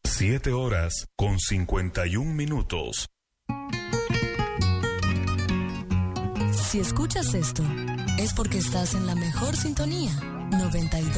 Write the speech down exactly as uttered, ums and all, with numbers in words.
Siete horas con cincuenta y un minutos. Si escuchas esto, es porque estás en la mejor sintonía. noventa y dos